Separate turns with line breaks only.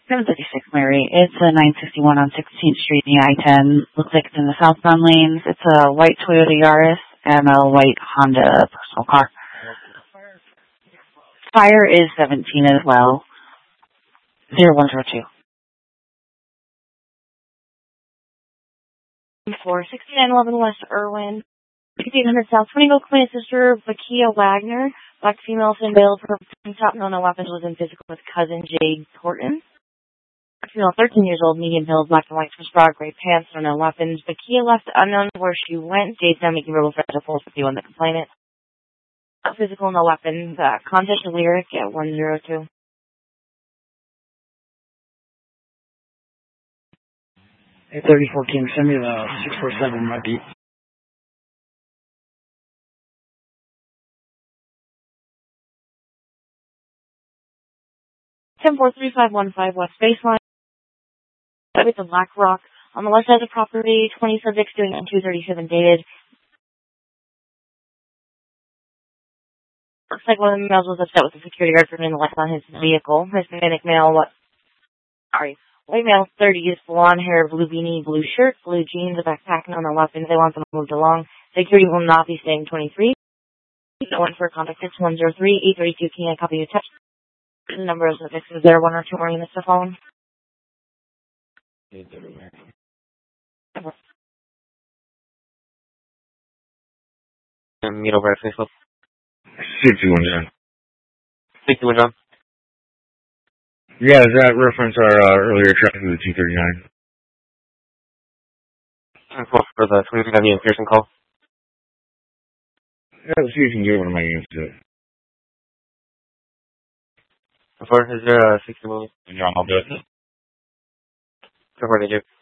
736 Mary. It's a 961 on 16th Street in the I-10. Looks like it's in the southbound lanes. It's a white Toyota Yaris and a white Honda personal car. Fire is 17 as well. 0102.
46911 West Irwin. 1500 South 20 Oakland, sister Vakia Wagner. Black female, thin male, top known weapons was in physical with cousin Jade Horton. Female, 13 years old, medium build, black and white Swiss bra, gray pants, no weapons. Vakia left unknown where she went. Jade's now making verbal threats to 451 the complainant. Physical, no weapons. Contact the lyric at 102.
83014, send me the 647 might be.
10-4-3515 West Baseline. With the Black Rock. On the left side of the property, 20 subjects doing 237 dated. Looks like one of the males was upset with the security guard for turning the lights on his vehicle. Hispanic male, white male, 30s, blonde hair, blue beanie, blue shirt, blue jeans, a backpack, and no weapons. They want them moved along. Security will not be staying 23. One for contact 6103-832. Can I copy your text? The number of subjects is there, one or two more units to phone.
It's everywhere.
Meet over at Facebook.
61, John.
61, John.
Yeah, does that reference our earlier traffic with the 239?
For the 2390 and Pearson call.
Yeah, let's see if you can get one of my units to it.
Is there a 60 million?
John, I'll do it.
So far, they do.